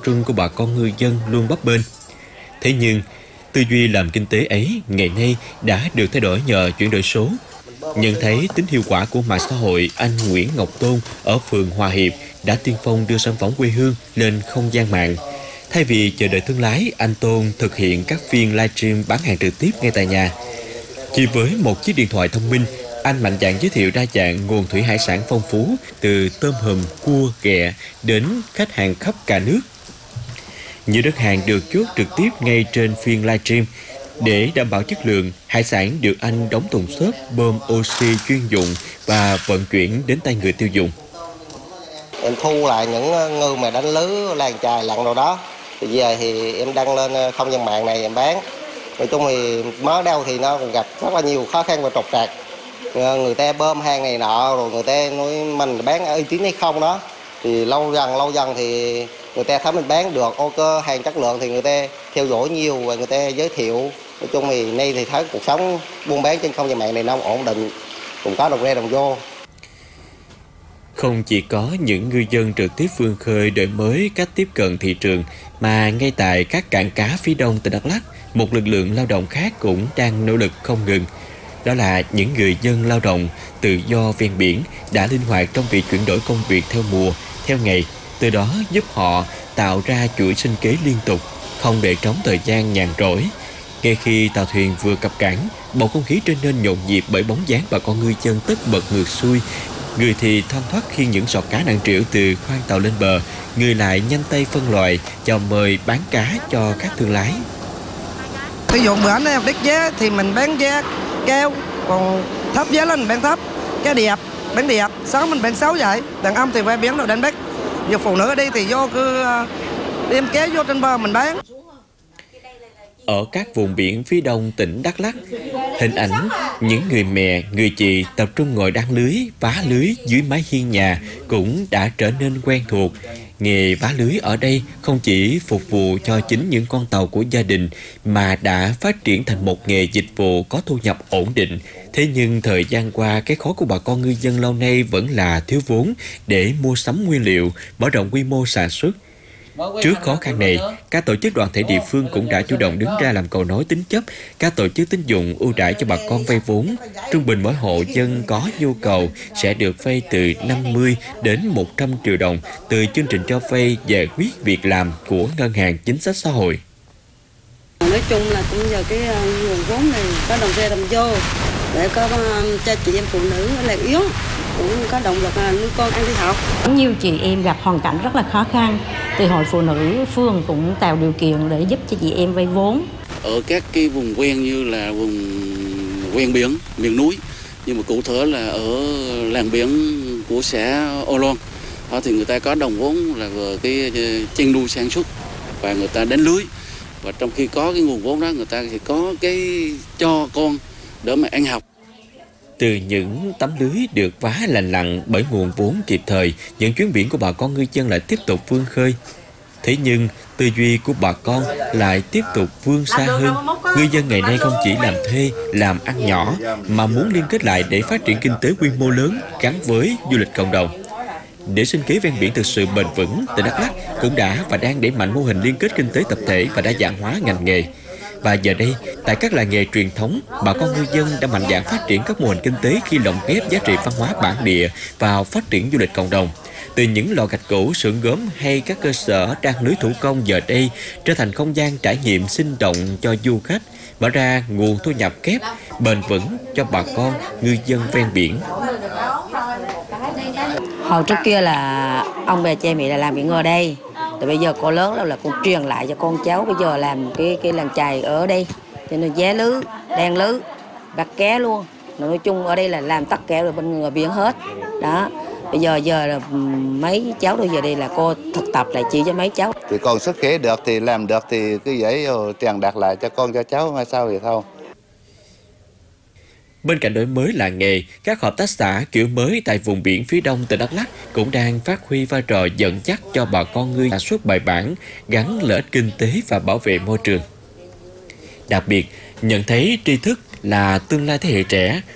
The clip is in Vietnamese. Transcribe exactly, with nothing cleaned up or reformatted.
trưng của bà con ngư dân luôn bấp bênh. Thế nhưng, tư duy làm kinh tế ấy ngày nay đã được thay đổi nhờ chuyển đổi số. Nhận thấy tính hiệu quả của mạng xã hội, anh Nguyễn Ngọc Tôn ở phường Hòa Hiệp đã tiên phong đưa sản phẩm quê hương lên không gian mạng. Thay vì chờ đợi thương lái, anh Tôn thực hiện các phiên livestream bán hàng trực tiếp ngay tại nhà. Chỉ với một chiếc điện thoại thông minh, anh mạnh dạn giới thiệu đa dạng nguồn thủy hải sản phong phú từ tôm hùm, cua, ghẹ đến khách hàng khắp cả nước. Nhiều đơn hàng được chốt trực tiếp ngay trên phiên livestream. Để đảm bảo chất lượng, hải sản được anh đóng thùng xốp, bơm oxy chuyên dụng và vận chuyển đến tay người tiêu dùng. Em thu lại những ngư mà đánh lưới, làng chài, lặn đồ đó. Thì giờ thì em đăng lên không gian mạng này em bán. Nói chung thì mới đâu thì nó còn gặp rất là nhiều khó khăn và trục trặc. Người ta bơm hàng này nọ, rồi người ta nói mình bán uy tín hay không đó. Thì lâu dần, lâu dần thì người ta thấy mình bán được ok, hàng chất lượng thì người ta theo dõi nhiều và người ta giới thiệu. Nói chung thì nay thì thấy cuộc sống buôn bán trên không gian mạng này nó ổn định, cũng có đồng ra đồng vô. Không chỉ có những ngư dân trực tiếp vươn khơi đổi mới cách tiếp cận thị trường, mà ngay tại các cảng cá phía đông tỉnh Đắk Lắk, một lực lượng lao động khác cũng đang nỗ lực không ngừng. Đó là những người dân lao động tự do ven biển đã linh hoạt trong việc chuyển đổi công việc theo mùa, theo ngày, từ đó giúp họ tạo ra chuỗi sinh kế liên tục, không để trống thời gian nhàn rỗi. Ngay khi tàu thuyền vừa cập cảng, bầu không khí trở nên nhộn nhịp bởi bóng dáng bà con ngư dân tất bật ngược xuôi. Người thì thoăn thoắt khi những sọt cá nặng trĩu từ khoang tàu lên bờ, người lại nhanh tay phân loại, chào mời bán cá cho các thương lái. Ví dụ bữa nay đứt giá thì mình bán giá cao, còn thấp giá lên mình bán thấp. Cá đẹp, bán đẹp, sáu mình bán sáu vậy. Đàn ông thì vai biển rồi đánh bắt. Nhiều phụ nữ ở đây thì vô cứ đem cá vô trên bờ mình bán. Ở các vùng biển phía đông tỉnh Đắk Lắk, hình ảnh những người mẹ, người chị tập trung ngồi đan lưới, vá lưới dưới mái hiên nhà cũng đã trở nên quen thuộc. Nghề vá lưới ở đây không chỉ phục vụ cho chính những con tàu của gia đình mà đã phát triển thành một nghề dịch vụ có thu nhập ổn định. Thế nhưng thời gian qua, cái khó của bà con ngư dân lâu nay vẫn là thiếu vốn để mua sắm nguyên liệu, mở rộng quy mô sản xuất. Trước khó khăn này, các tổ chức đoàn thể địa phương cũng đã chủ động đứng ra làm cầu nối tín chấp. Các tổ chức tín dụng ưu đãi cho bà con vay vốn. Trung bình mỗi hộ dân có nhu cầu sẽ được vay từ năm mươi đến một trăm triệu đồng từ chương trình cho vay giải quyết việc làm của Ngân hàng Chính sách Xã hội. Nói chung là cũng giờ cái nguồn vốn này có đồng ra đồng vô để có cho chị em phụ nữ là yếu cũng có động lực nuôi con ăn đi học. Nhiều chị em gặp hoàn cảnh rất là khó khăn, thì hội phụ nữ phường cũng tạo điều kiện để giúp cho chị em vay vốn. Ở các cái vùng ven như là vùng ven biển, miền núi, nhưng mà cụ thể là ở làng biển của xã Ô Loan, thì người ta có đồng vốn là về cái chăn nuôi sản xuất và người ta đánh lưới. Và trong khi có cái nguồn vốn đó, người ta thì có cái cho con để mà ăn học. Từ những tấm lưới được vá lành lặn bởi nguồn vốn kịp thời, những chuyến biển của bà con ngư dân lại tiếp tục vươn khơi. Thế nhưng, tư duy của bà con lại tiếp tục vươn xa hơn. Ngư dân ngày nay không chỉ làm thuê, làm ăn nhỏ, mà muốn liên kết lại để phát triển kinh tế quy mô lớn gắn với du lịch cộng đồng. Để sinh kế ven biển thực sự bền vững, tỉnh Đắk Lắk cũng đã và đang đẩy mạnh mô hình liên kết kinh tế tập thể và đa dạng hóa ngành nghề. Và giờ đây, tại các làng nghề truyền thống, bà con ngư dân đã mạnh dạn phát triển các mô hình kinh tế khi lồng ghép giá trị văn hóa bản địa vào phát triển du lịch cộng đồng. Từ những lò gạch cũ, xưởng gốm hay các cơ sở đan lưới thủ công giờ đây trở thành không gian trải nghiệm sinh động cho du khách, mở ra nguồn thu nhập kép bền vững cho bà con ngư dân ven biển. Hồi trước kia là ông bà cha mẹ là làm biển ở đây. Thì bây giờ cô lớn là, là cô truyền lại cho con cháu bây giờ làm cái cái làng chài ở đây, cho nên giá lưới, đan lưới, bắt cá luôn. Nói chung ở đây là làm tất cả rồi bên người biển hết. Đó. Bây giờ giờ là mấy cháu bây giờ đây là cô thực tập lại chỉ cho mấy cháu. Thì con xuất khế được thì làm được thì cứ vậy truyền đạt lại cho con cho cháu mai sau thì thôi. Bên cạnh đổi mới làng nghề, các hợp tác xã kiểu mới tại vùng biển phía đông tỉnh Đắk Lắk cũng đang phát huy vai trò dẫn dắt cho bà con ngư sản xuất bài bản, gắn lợi ích kinh tế và bảo vệ môi trường. Đặc biệt, nhận thấy tri thức là tương lai thế hệ trẻ,